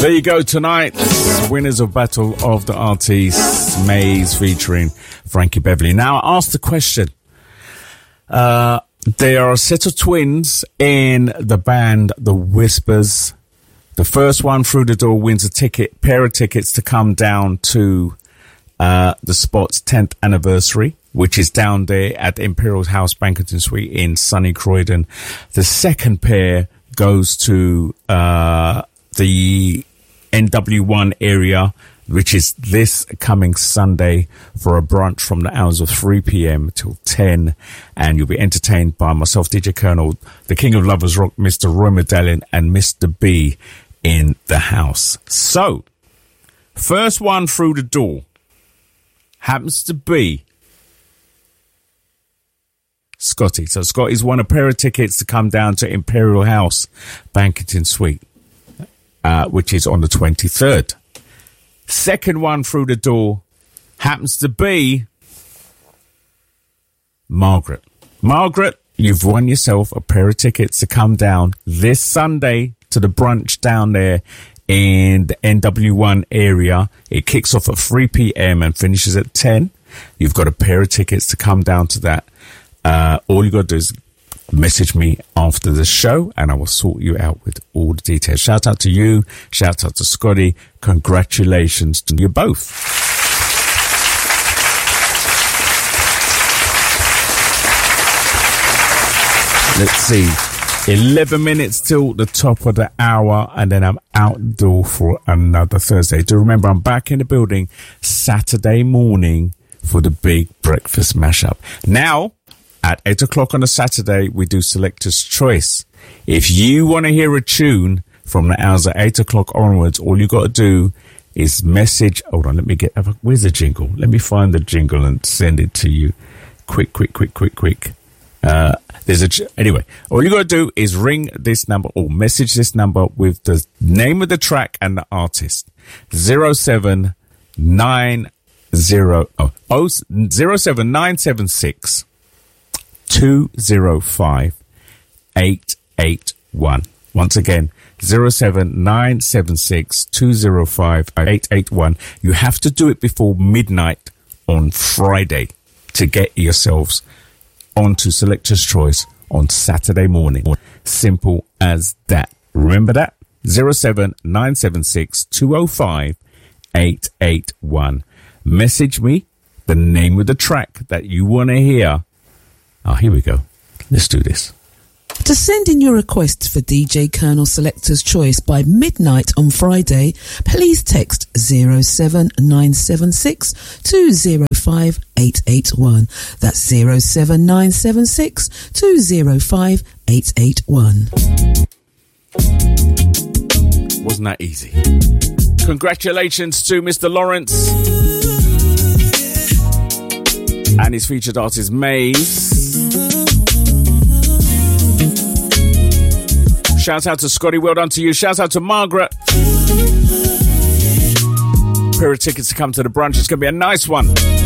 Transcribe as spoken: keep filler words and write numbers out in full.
There you go, tonight. Winners of Battle of the Artists, Maze featuring Frankie Beverly. Now, I asked the question. Uh, there are a set of twins in the band The Whispers. The first one through the door wins a ticket, pair of tickets to come down to uh, the Spot's tenth anniversary, which is down there at the Imperial House Banqueting Suite in sunny Croydon. The second pair goes to uh, the N W one area, which is this coming Sunday for a brunch from the hours of three p.m. till ten. And you'll be entertained by myself, D J Colonel, the King of Lovers Rock, Mister Roy Medallion, and Mister B in the house. So, first one through the door happens to be Scotty. So Scotty's won a pair of tickets to come down to Imperial House Banqueting Suite, uh, which is on the twenty-third. Second one through the door happens to be Margaret. Margaret, you've won yourself a pair of tickets to come down this Sunday to the brunch down there in the N W one area. It kicks off at three p.m. and finishes at ten. You've got a pair of tickets to come down to that. Uh, all you got to do is message me after the show and I will sort you out with all the details. Shout out to you. Shout out to Scotty. Congratulations to you both. Let's see. eleven minutes till the top of the hour and then I'm outdoor for another Thursday. Do remember, I'm back in the building Saturday morning for the big breakfast mashup. Now, at eight o'clock on a Saturday, we do Selector's Choice. If you want to hear a tune from the hours at eight o'clock onwards, all you got to do is message. Hold on, let me get. Where's the jingle? Let me find the jingle and send it to you. Quick, quick, quick, quick, quick. Uh, there's a anyway. All you got to do is ring this number or message this number with the name of the track and the artist. Zero seven nine zero oh oh zero seven nine seven six. two zero five eight eight one. Once again, zero seven nine seven six two zero five eight eight one. You have to do it before midnight on Friday to get yourselves onto Selector's Choice on Saturday morning. Simple as that. Remember that? zero seven nine seven six two zero five eight eight one. Message me the name of the track that you want to hear. Oh, here we go. Let's do this. To send in your request for D J Colonel Selector's Choice by midnight on Friday, please text zero seven nine seven six two zero five eight eight one. That's zero seven nine seven six two zero five eight eight one. Wasn't that easy? Congratulations to Mister Lawrence and his featured artist Maze. Shout out to Scotty, well done to you. Shout out to Margaret. Pair of tickets to come to the brunch. It's going to be a nice one.